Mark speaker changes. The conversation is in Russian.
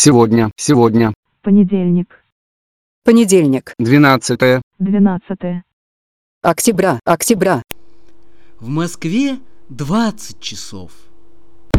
Speaker 1: Сегодня.
Speaker 2: Понедельник.
Speaker 3: Понедельник.
Speaker 1: 12
Speaker 2: 12
Speaker 3: Октября.
Speaker 4: В Москве 20 часов.